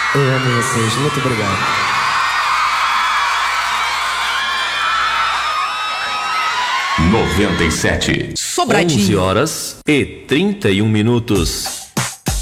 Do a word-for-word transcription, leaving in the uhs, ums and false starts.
Eu amo vocês, muito obrigado. noventa e sete. Sobradinho. onze horas e trinta e um minutos.